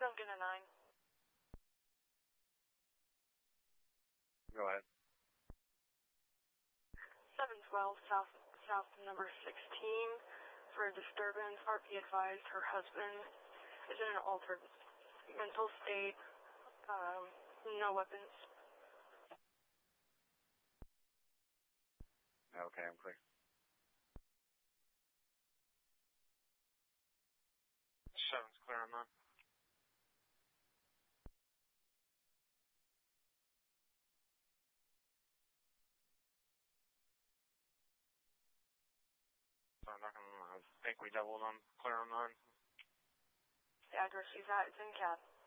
Duncan a 9. Go ahead. 712 south number 16 for a disturbance. RP advised her husband is in an altered mental state. No weapons. Okay, I'm clear. 7's clear on that. So I think we doubled on clear on 9. The address she's at is in Cat.